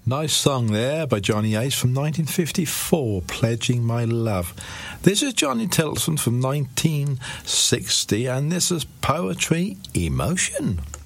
Nice song there by Johnny Ace from 1954, Pledging My Love. This is Johnny Tilson from 1960, and this is Poetry Emotion.